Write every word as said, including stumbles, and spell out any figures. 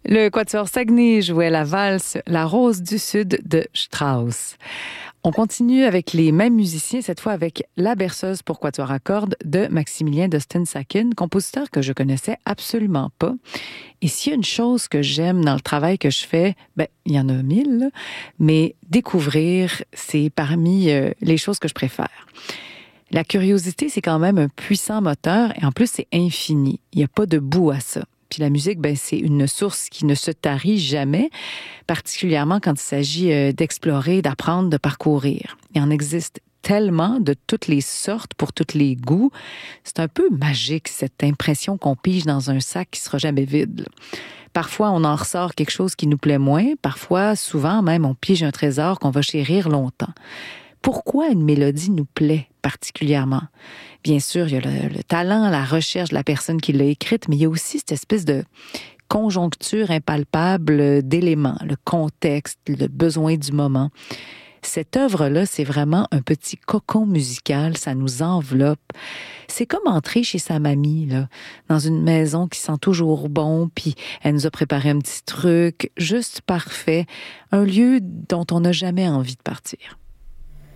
Le Quatuor Saguenay jouait la valse La Rose du Sud de Strauss. On continue avec les mêmes musiciens, cette fois avec La Berceuse pour quatuor à cordes de Maximilien d'Ostenshaken, compositeur que je connaissais absolument pas. Et s'il y a une chose que j'aime dans le travail que je fais, ben il y en a mille, là, mais découvrir, c'est parmi euh, les choses que je préfère. La curiosité, c'est quand même un puissant moteur et en plus, c'est infini. Il n'y a pas de bout à ça. Puis la musique, ben, c'est une source qui ne se tarit jamais, particulièrement quand il s'agit euh, d'explorer, d'apprendre, de parcourir. Il en existe tellement de toutes les sortes, pour tous les goûts. C'est un peu magique, cette impression qu'on pige dans un sac qui sera jamais vide. Parfois, on en ressort quelque chose qui nous plaît moins. Parfois, souvent même, on pige un trésor qu'on va chérir longtemps. Pourquoi une mélodie nous plaît particulièrement? Bien sûr, il y a le, le talent, la recherche de la personne qui l'a écrite, mais il y a aussi cette espèce de conjoncture impalpable d'éléments, le contexte, le besoin du moment. Cette œuvre-là, c'est vraiment un petit cocon musical, ça nous enveloppe. C'est comme entrer chez sa mamie, là, dans une maison qui sent toujours bon, puis elle nous a préparé un petit truc juste parfait, un lieu dont on n'a jamais envie de partir.